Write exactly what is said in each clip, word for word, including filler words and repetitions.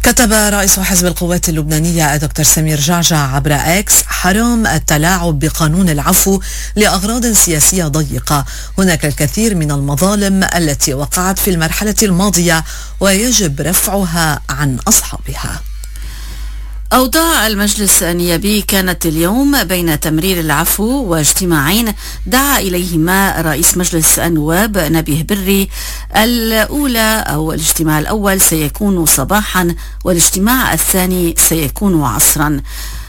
كتب رئيس حزب القوات اللبنانية الدكتور سمير جعجع عبر اكس: حرام التلاعب بقانون العفو لأغراض سياسية ضيقة. هناك الكثير من المظالم التي وقعت في المرحلة الماضية ويجب رفعها عن أصحابها. أوضاع المجلس النيابي كانت اليوم بين تمرير العفو واجتماعين دعا إليهما رئيس مجلس النواب نبيه بري. الأولى أو الاجتماع الأول سيكون صباحا والاجتماع الثاني سيكون عصرا،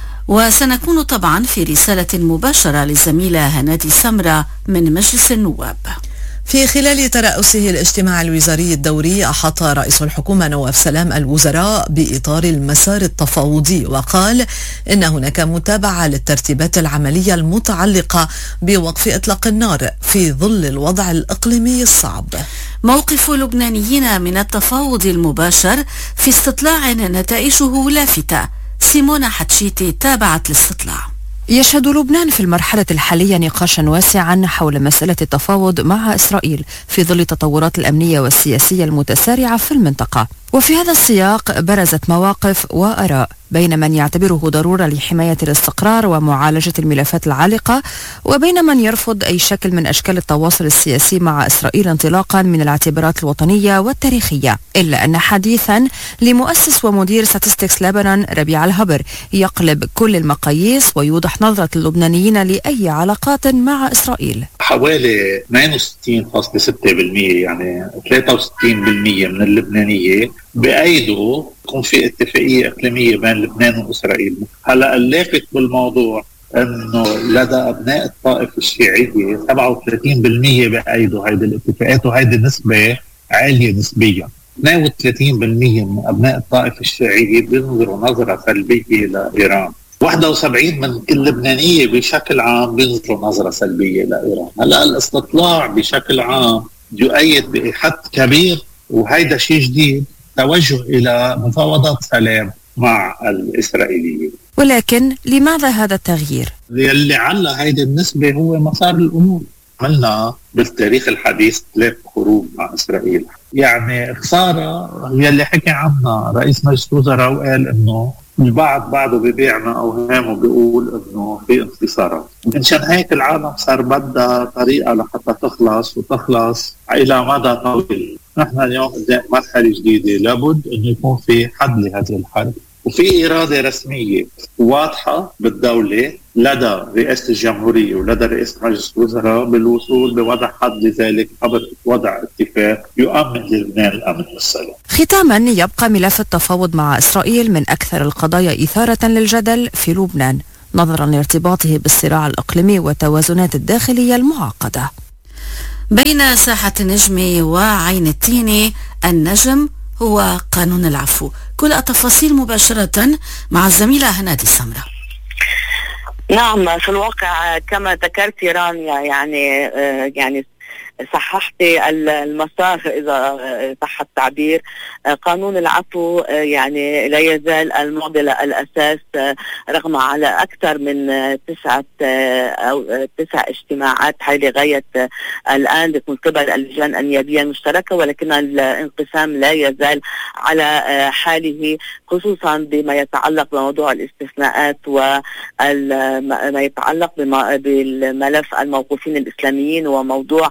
وسنكون طبعا في رسالة مباشرة للزميلة هنادي سمرة من مجلس النواب. في خلال ترأسه الاجتماع الوزاري الدوري، أحاط رئيس الحكومة نواف سلام الوزراء بإطار المسار التفاوضي، وقال إن هناك متابعة للترتيبات العملية المتعلقة بوقف إطلاق النار في ظل الوضع الإقليمي الصعب. موقف اللبنانيين من التفاوض المباشر في استطلاع نتائجه لافتة. سيمونا حتشيتي تابعت الاستطلاع. يشهد لبنان في المرحلة الحالية نقاشا واسعا حول مسألة التفاوض مع إسرائيل في ظل التطورات الأمنية والسياسية المتسارعة في المنطقة. وفي هذا السياق برزت مواقف وآراء بين من يعتبره ضرورة لحماية الاستقرار ومعالجة الملفات العالقة، وبين من يرفض أي شكل من أشكال التواصل السياسي مع إسرائيل انطلاقا من الاعتبارات الوطنية والتاريخية. إلا أن حديثا لمؤسس ومدير ستاتستكس لبنان ربيع الهبر يقلب كل المقاييس ويوضح نظرة اللبنانيين لأي علاقات مع إسرائيل. حوالي اثنين وستين فاصلة ستة بالمئة يعني ثلاثة وستين بالمئة من اللبنانية بأيدوا يكون في اتفاقية إقليمية بين لبنان وإسرائيل. هلا اللافت بالموضوع أنه لدى أبناء الطائفة الشيعية سبعة وثلاثين بالمئة بأيدوا هذه الاتفاقات، وهذه النسبة عالية نسبيا. اثنين وثلاثين بالمئة من أبناء الطائفة الشيعية بينظروا نظرة سلبية لإيران. واحد وسبعين من كل لبنانية بشكل عام بينظروا نظرة سلبية لإيران. هلا الاستطلاع بشكل عام يؤيد بحد كبير، وهيدا شيء جديد، توجه إلى مفاوضات سلام مع الإسرائيليين. ولكن لماذا هذا التغيير؟ اللي علّى هيدي النسبة هو مسار الأمور. عملنا بالتاريخ الحديث ثلاث حروب مع إسرائيل، يعني خسارة هي اللي حكي عنها رئيس مجلس الوزراء وقال إنه البعض بعده ببيعنا أوهام وبيقول إنه في انتصارات. منشان هيك العالم صار بدها طريقة لحتى تخلص وتخلص إلى مدى طويل. نحن اليوم قدام مرحلة جديدة، لابد أن يكون في حد لهذه الحرب، وفي إرادة رسمية واضحة بالدولة لدى رئاسة الجمهورية ولدى رئيس مجلس الوزراء بالوصول بوضع حد لذلك عبر وضع اتفاق يؤمن للبنان الأمن والسلام. ختاما، يبقى ملف التفاوض مع إسرائيل من أكثر القضايا إثارة للجدل في لبنان نظرا لارتباطه بالصراع الإقليمي والتوازنات الداخلية المعقدة. بين ساحة النجم وعين التين، النجم هو قانون العفو. كل التفاصيل مباشرة مع الزميلة هنادي سمرة. نعم، في الواقع كما ذكرت رانيا، يعني يعني صححت المسار إذا صح التعبير. قانون العفو يعني لا يزال المعضلة الأساس، رغم على أكثر من تسعة أو تسع اجتماعات حول غاية الآن من قبل اللجان النيابية المشتركة، ولكن الانقسام لا يزال على حاله، خصوصا بما يتعلق بموضوع الاستثناءات وما يتعلق بالملف الموقوفين الإسلاميين وموضوع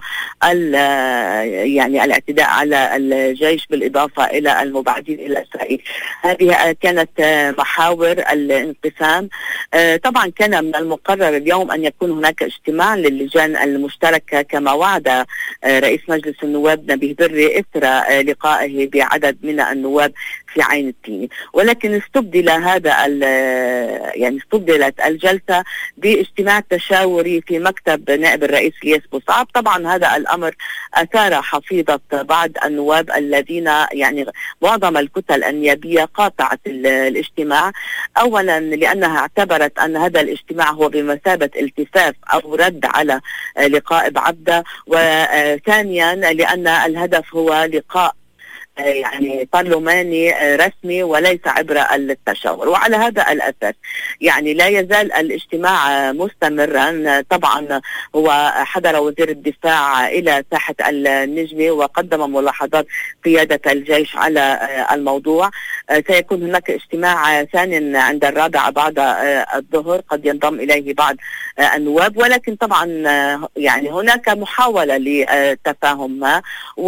يعني الاعتداء على الجيش بالإضافة إلى المبعدين إلى إسرائيل. هذه كانت محاور الانقسام. طبعا كان من المقرر اليوم أن يكون هناك اجتماع للجان المشتركة كما وعد رئيس مجلس النواب نبيه بري إثر لقائه بعدد من النواب في عين التين، ولكن استبدل هذا يعني استبدلت الجلسة باجتماع تشاوري في مكتب نائب الرئيس الياس بوصعب. طبعا هذا الأمر أثار حفيظة بعض النواب الذين يعني معظم الكتل النيابية قاطعت الاجتماع، أولا لأنها اعتبرت أن هذا الاجتماع هو بمثابة التفاف أو رد على لقاء بعبدة، وثانيا لأن الهدف هو لقاء يعني برلماني رسمي وليس عبر التشاور. وعلى هذا الأساس يعني لا يزال الاجتماع مستمرا. طبعا هو حضر وزير الدفاع إلى ساحة النجمة وقدم ملاحظات قيادة الجيش على الموضوع. سيكون هناك اجتماع ثاني عند الرابعة بعد الظهر، قد ينضم إليه بعض النواب، ولكن طبعا يعني هناك محاولة لتفاهم ما،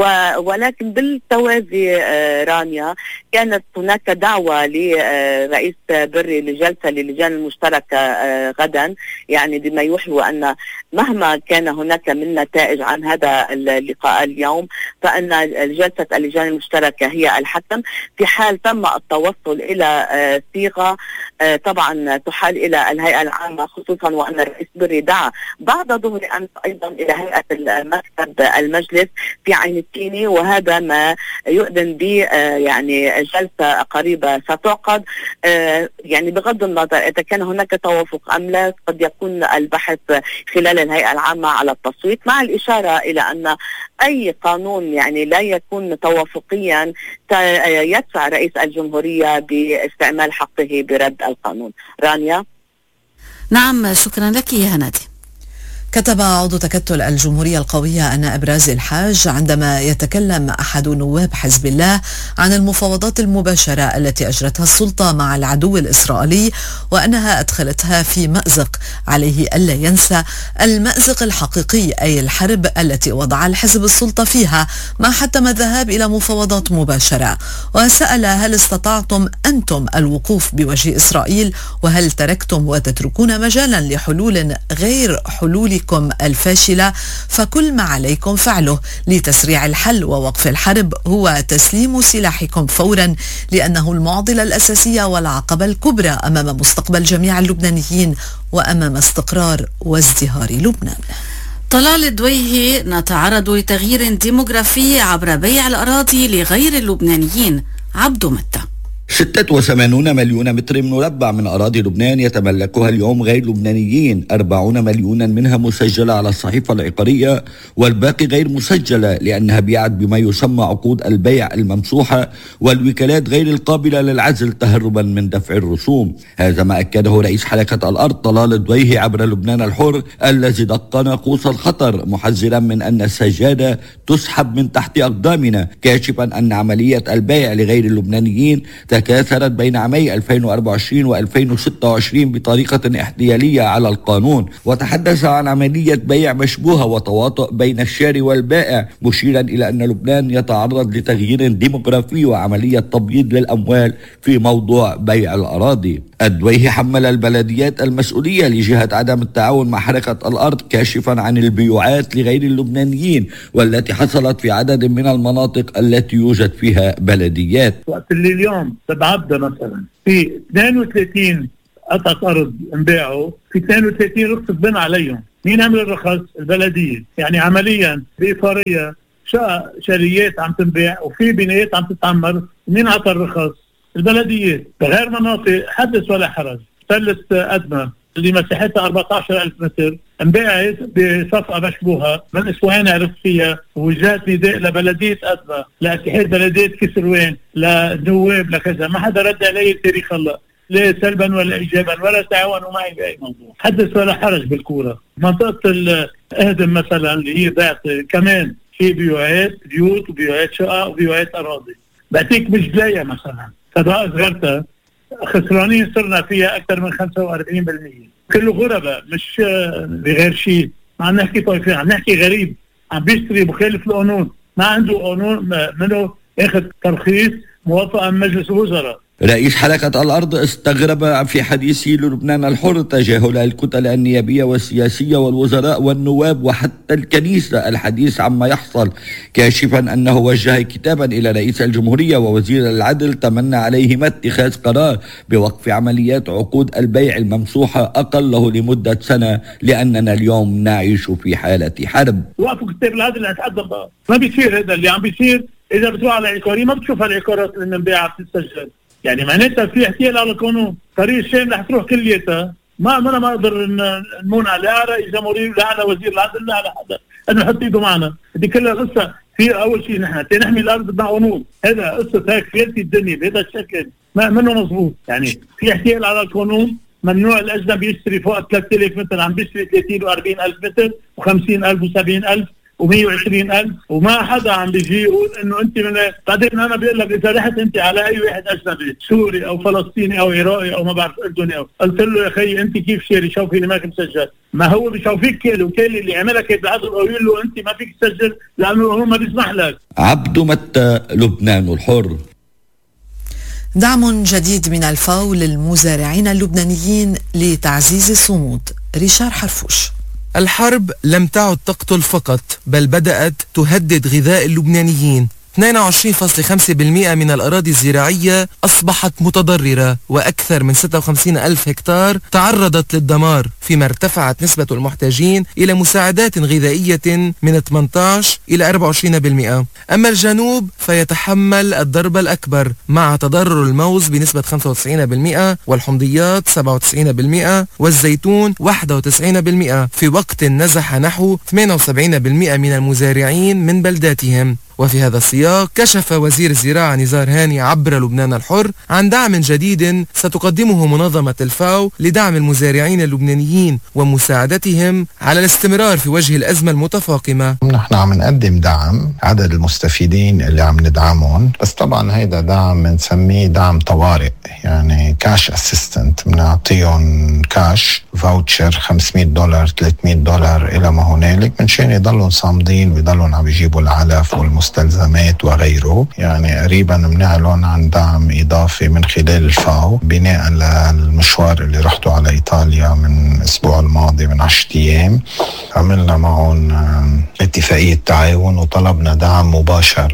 ولكن بالتوازي رانيا كانت هناك دعوة لرئيس بري لجلسة للجان المشتركة غدا، يعني بما يوحي أن مهما كان هناك من نتائج عن هذا اللقاء اليوم فإن جلسة اللجان المشتركة هي الحكم. في حال تم التوصل إلى صيغة طبعا تحال إلى الهيئة العامة، خصوصا وأن الرئيس بري دعا بعد ظهر أمس أيضا إلى هيئة المكتب المجلس في عين التيني، وهذا ما يؤذن ب يعني جلسة قريبة ستعقد. يعني بغض النظر إذا كان هناك توافق أم لا، قد يكون البحث خلال الهيئة العامة على التصويت، مع الإشارة إلى أن أي قانون يعني لا يكون توافقيا يدفع رئيس الجمهورية باستعمال حقه برد القانون. رانيا. نعم، شكرا لك يا هنادي. كتب عضو تكتل الجمهورية القوية النائب رازي الحاج عندما يتكلم أحد نواب حزب الله عن المفاوضات المباشرة التي أجرتها السلطة مع العدو الإسرائيلي وأنها أدخلتها في مأزق عليه ألا ينسى المأزق الحقيقي، أي الحرب التي وضع الحزب السلطة فيها، ما حتم الذهاب إلى مفاوضات مباشرة. وسأل هل استطعتم أنتم الوقوف بوجه إسرائيل، وهل تركتم وتتركون مجالا لحلول غير حلول الفاشلة؟ فكل ما عليكم فعله لتسريع الحل ووقف الحرب هو تسليم سلاحكم فورا، لأنه المعضلة الأساسية والعقبة الكبرى أمام مستقبل جميع اللبنانيين وأمام استقرار وازدهار لبنان. طلال الدويهي: نتعرض لتغيير ديموغرافي عبر بيع الأراضي لغير اللبنانيين. عبدو متى: ستة وثمانين مليون متر مربع من أراضي لبنان يتملكها اليوم غير لبنانيين، أربعين مليونا منها مسجلة على الصحيفة العقارية والباقي غير مسجلة لأنها بيعت بما يسمى عقود البيع الممسوحة والوكالات غير القابلة للعزل تهربا من دفع الرسوم. هذا ما أكده رئيس حلقة الأرض طلال الدويهي عبر لبنان الحر الذي دق ناقوس الخطر، محذرا من أن السجادة تسحب من تحت أقدامنا، كاشفا أن عملية البيع لغير اللبنانيين تكاثرت بين عامي ألفين وأربعة وعشرين وألفين وستة وعشرين بطريقة احتيالية على القانون، وتحدث عن عملية بيع مشبوهة وتواطؤ بين الشاري والبائع، مشيرا إلى أن لبنان يتعرض لتغيير ديموغرافي وعملية تبييض للأموال في موضوع بيع الأراضي. الدويهي حمل البلديات المسؤولية لجهة عدم التعاون مع حركة الأرض، كاشفا عن البيوعات لغير اللبنانيين والتي حصلت في عدد من المناطق التي يوجد فيها بلديات. وقت اللي اليوم بعبده مثلا في اثنين وثلاثين قطعة أرض انباعوا، في اثنين وثلاثين رخصة بنى عليهم. مين عمل الرخص؟ البلدية. يعني عمليا بإطارية شقق شاليات عم تنباع وفي بنايات عم تتعمر، مين عطى الرخص؟ البلدية. بغير مناطق حدث ولا حرج. ثلث أدمى اللي مساحتها أربعة عشر ألف متر انباعت بصفقة مشبوهة، من أسبوعين عرفت فيها، وجات نداء لبلدية أدمى، لاتحاد بلدية كسروان، لنواب، لكذا، ما حدا رد علي التاريخ هلا، لا سلبا ولا إيجابا ولا تعاونوا معي بأي موضوع. حدث ولا حرج بالكورة. منطقة الأهدم مثلا اللي هي ذات كمان في بيوعات بيوت وبيوعات شقق وبيوعات أراضي. بعطيك مجلاية مثلا فضاء صغيرتها خسرانين صرنا فيها أكثر من خمسة وأربعين بالمئة، كله غرباء مش بغير شيء. ما عم نحكي طائفين، عم نحكي غريب عم بيشتري مخالف القانون، ما عنده قانون منه اخذ ترخيص موافقة من مجلس الوزراء. رئيس حلقة الأرض استغرب في حديثه للبنان الحر تجاهل الكتل النيابية والسياسية والوزراء والنواب وحتى الكنيسة الحديث عما يحصل، كاشفا أنه وجه كتابا إلى رئيس الجمهورية ووزير العدل تمنى عليهما اتخاذ قرار بوقف عمليات عقود البيع الممسوحة أقله لمدة سنة، لأننا اليوم نعيش في حالة حرب. وقفوا كتاب العدل هتقدم بقى، ما بيصير هذا اللي عم بيصير. إذا بتروح على العقارية ما بتشوف العقارات اللي منباعة بتتسجل، يعني معناتها في احتيال على القانون. طريق الشام رح تروح كليتها، ما ما ما اقدر نمنع لا على رئيس جمهورية ولا على وزير العدل لا على حدا انه يحط ايده معنا. هذه كلها قصه في اول شيء نحن تنحمي الارض بدنا قانون. هذا قصه هيك خيرتي الدنيا بهذا الشكل ما منه مضبوط. يعني في احتيال على القانون. ممنوع الاجنبي يشتري فوق ثلاثة آلاف متر، عم بيشتري ثلاثين وأربعين ألف متر وخمسين ألف وسبعين ألف ومية وعشرين ألف، وما حدا عم بيجي يقول انه انت من. بعدين انا بقول لك اذا رحت انت على اي واحد اجنبي سوري او فلسطيني او عراقي او ما بعرف اردني او قلت له يا اخي انت كيف شاري شوفي لي ماك مسجل، ما هو بشوفيك كيلو وكيلي اللي عملك بالعدل ويقول له انت ما فيك تسجل لانه هو ما بيسمح لك. عبدو متى، لبنان الحر. دعم جديد من الفاو للمزارعين اللبنانيين لتعزيز الصمود. ريشار حرفوش. الحرب لم تعد تقتل فقط، بل بدأت تهدد غذاء اللبنانيين. اثنين وعشرين فاصلة خمسة بالمئة من الأراضي الزراعية أصبحت متضررة، وأكثر من ستة وخمسين ألف هكتار تعرضت للدمار، فيما ارتفعت نسبة المحتاجين إلى مساعدات غذائية من ثمانية عشر إلى أربعة وعشرين بالمئة. أما الجنوب فيتحمل الضرب الأكبر، مع تضرر الموز بنسبة خمسة وتسعين بالمئة والحمضيات سبعة وتسعين بالمئة والزيتون واحد وتسعين بالمئة، في وقت نزح نحو ثمانية وسبعين بالمئة من المزارعين من بلداتهم. وفي هذا السياق كشف وزير الزراعة نزار هاني عبر لبنان الحر عن دعم جديد ستقدمه منظمة الفاو لدعم المزارعين اللبنانيين ومساعدتهم على الاستمرار في وجه الأزمة المتفاقمة. نحن عم نقدم دعم عدد المستفيدين اللي عم ندعمهم، بس طبعا هيدا دعم بنسميه دعم طوارئ، يعني كاش اسيستنت، بنعطيهم كاش فاوتشر خمسمية دولار ثلاثمية دولار إلى ما هنالك، منشان يضلوا صامدين ويضلوا عم يجيبوا العلف والمستلزمات مستلزمات وغيره. يعني قريبا بنعلن عن دعم إضافي من خلال الفاو بناء للمشوار اللي رحتوا على إيطاليا من الأسبوع الماضي من عشرة أيام. عملنا معهم اتفاقية تعاون وطلبنا دعم مباشر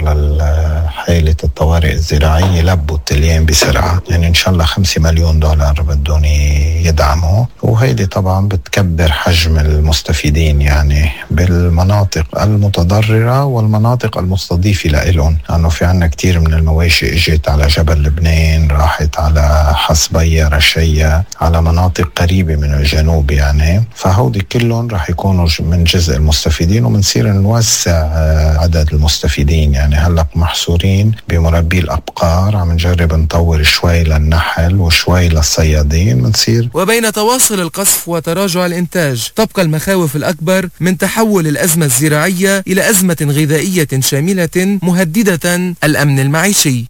لحالة الطوارئ الزراعية لبوا التليان بسرعة، يعني إن شاء الله خمسة مليون دولار بدهم يدعموا. وهيدي طبعا بتكبر حجم المستفيدين يعني بالمناطق المتضررة والمناطق المستضيفة لإلهم، لأنه في عنا كتير من المواشي اجت على جبل لبنان، راحت على حصبية رشية، على مناطق قريبة من الجنوب يعني. فهودي كلهم رح يكونوا من جزء المستفيدين، ومنصير نوسع عدد المستفيدين. يعني هلأ محصورين بمربي الأبقار، عم نجرب نطور شوي للنحل وشوي للصيادين منصير. وبين تواصل القصف وتراجع الإنتاج تبقى المخاوف الأكبر من تحول الأزمة الزراعية إلى أزمة غذائية شاملة مهددة الأمن المعيشي.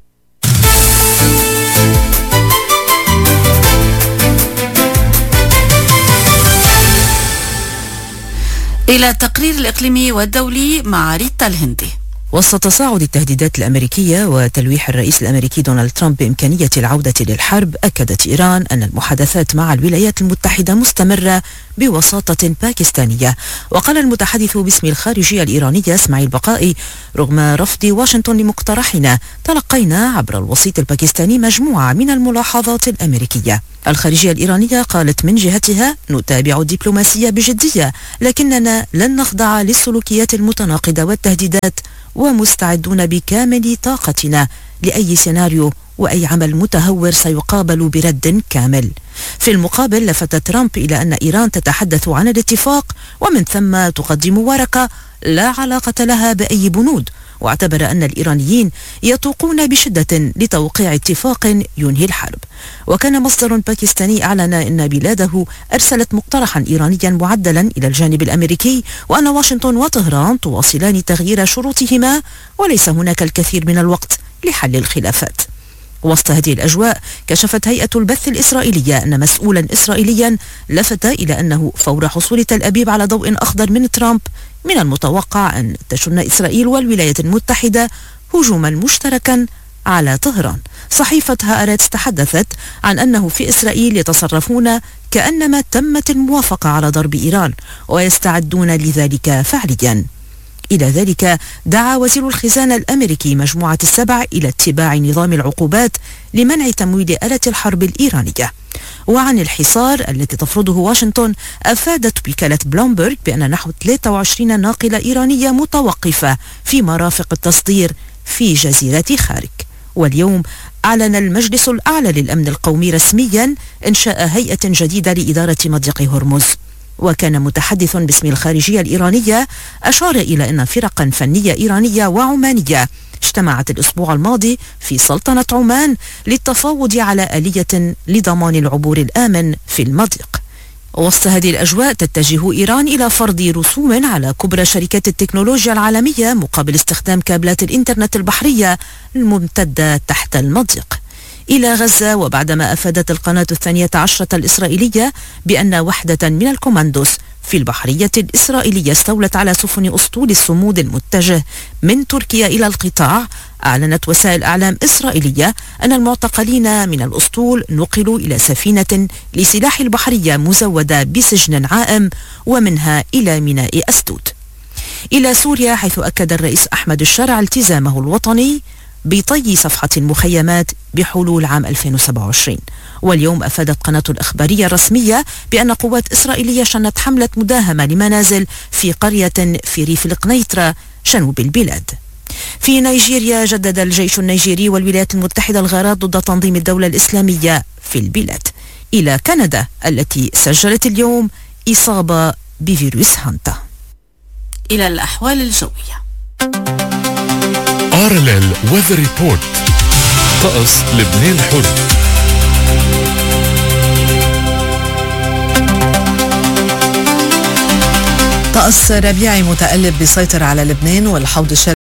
إلى التقرير الإقليمي والدولي مع ريتا الهندي. وسط تصاعد التهديدات الأمريكية وتلويح الرئيس الأمريكي دونالد ترامب بإمكانية العودة للحرب، أكدت إيران أن المحادثات مع الولايات المتحدة مستمرة بوساطة باكستانية. وقال المتحدث باسم الخارجية الإيرانية إسماعيل بقائي: رغم رفض واشنطن لمقترحنا، تلقينا عبر الوسيط الباكستاني مجموعة من الملاحظات الأمريكية. الخارجية الإيرانية قالت من جهتها: نتابع الدبلوماسية بجدية، لكننا لن نخضع للسلوكيات المتناقضة والتهديدات، ومستعدون بكامل طاقتنا لأي سيناريو، وأي عمل متهور سيقابل برد كامل. في المقابل لفت ترامب إلى أن إيران تتحدث عن الاتفاق ومن ثم تقدم ورقة لا علاقة لها بأي بنود، واعتبر أن الإيرانيين يتوقون بشدة لتوقيع اتفاق ينهي الحرب. وكان مصدر باكستاني أعلن أن بلاده أرسلت مقترحا إيرانيا معدلا إلى الجانب الأمريكي، وأن واشنطن وطهران تواصلان تغيير شروطهما، وليس هناك الكثير من الوقت لحل الخلافات. وسط هذه الأجواء كشفت هيئة البث الإسرائيلية أن مسؤولا إسرائيليا لفت إلى أنه فور حصول تل أبيب على ضوء أخضر من ترامب، من المتوقع أن تشن إسرائيل والولايات المتحدة هجوما مشتركا على طهران. صحيفة هآرتس تحدثت عن أنه في إسرائيل يتصرفون كأنما تمت الموافقة على ضرب إيران، ويستعدون لذلك فعليا. إلى ذلك دعا وزير الخزانة الأمريكي مجموعة السبع إلى اتباع نظام العقوبات لمنع تمويل آلة الحرب الإيرانية. وعن الحصار التي تفرضه واشنطن، أفادت وكالة بلومبرغ بأن نحو ثلاثة وعشرين ناقلة إيرانية متوقفة في مرافق التصدير في جزيرة خارك. واليوم أعلن المجلس الأعلى للأمن القومي رسميا إنشاء هيئة جديدة لإدارة مضيق هرمز. وكان متحدث باسم الخارجية الإيرانية أشار إلى أن فرقا فنية إيرانية وعمانية اجتمعت الأسبوع الماضي في سلطنة عمان للتفاوض على آلية لضمان العبور الآمن في المضيق. وسط هذه الأجواء تتجه إيران إلى فرض رسوم على كبرى شركات التكنولوجيا العالمية مقابل استخدام كابلات الإنترنت البحرية الممتدة تحت المضيق. إلى غزة، وبعدما أفادت القناة الثانية عشرة الإسرائيلية بأن وحدة من الكوماندوس في البحرية الإسرائيلية استولت على سفن أسطول الصمود المتجه من تركيا إلى القطاع، أعلنت وسائل أعلام إسرائيلية أن المعتقلين من الأسطول نقلوا إلى سفينة لسلاح البحرية مزودة بسجن عائم ومنها إلى ميناء أسدود. إلى سوريا، حيث أكد الرئيس أحمد الشرع التزامه الوطني بطي صفحة المخيمات بحلول عام ألفين وسبعة وعشرين. واليوم أفادت قناة الإخبارية الرسمية بأن قوات إسرائيلية شنت حملة مداهمة لمنازل في قرية في ريف القنيطرة جنوب البلاد. في نيجيريا، جدد الجيش النيجيري والولايات المتحدة الغارات ضد تنظيم الدولة الإسلامية في البلاد. إلى كندا التي سجلت اليوم إصابة بفيروس هانتا. إلى الأحوال الجوية. بارلل ويذر ريبورت. طقس لبنان حر. طقس ربيعي متقلب بيسيطر على لبنان والحوض الشرقي